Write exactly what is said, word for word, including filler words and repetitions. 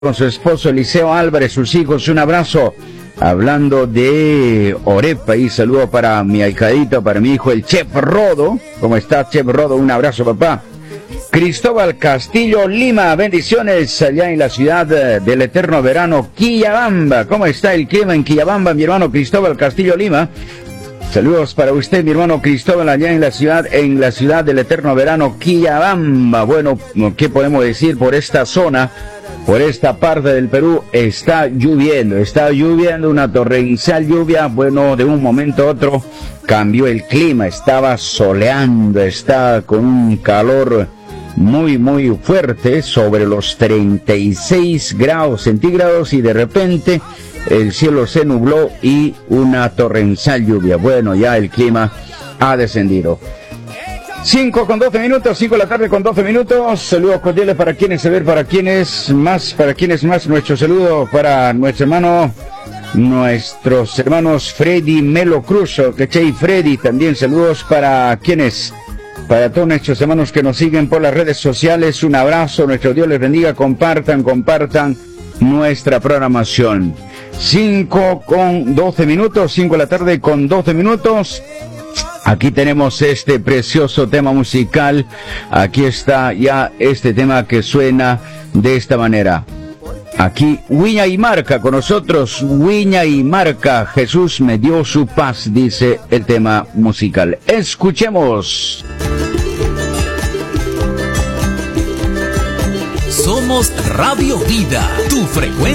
con su esposo Eliseo Álvarez, sus hijos, un abrazo. Hablando de Orepa, y saludo para mi ahijadito, para mi hijo el Chef Rodo. ¿Cómo está, Chef Rodo? Un abrazo, papá. Cristóbal Castillo Lima, bendiciones allá en la ciudad del eterno verano, Quillabamba. ¿Cómo está el clima en Quillabamba, mi hermano Cristóbal Castillo Lima? Saludos para usted, mi hermano Cristóbal, allá en la ciudad, en la ciudad del eterno verano, Quillabamba. Bueno, ¿qué podemos decir por esta zona? Por esta parte del Perú está lloviendo, está lloviendo, una torrencial lluvia. Bueno, de un momento a otro cambió el clima, estaba soleando, está con un calor muy, muy fuerte, sobre los treinta y seis grados centígrados, y de repente el cielo se nubló y una torrencial lluvia. Bueno, ya el clima ha descendido. cinco con doce minutos, cinco de la tarde con doce minutos. Saludos cordiales para quienes se ven, para quienes más, para quienes más. Nuestro saludo para nuestro hermano, nuestros hermanos Freddy Melo Cruz, ¿cachai? Freddy, también saludos para quienes, para todos nuestros hermanos que nos siguen por las redes sociales. Un abrazo, nuestro Dios les bendiga, compartan, compartan nuestra programación. cinco con doce minutos, cinco de la tarde con doce minutos. Aquí tenemos este precioso tema musical. Aquí está ya este tema que suena de esta manera. Aquí Viña y Marca con nosotros. Viña y Marca, Jesús me dio su paz, dice el tema musical. Escuchemos. Somos Radio Vida, tu frecuencia.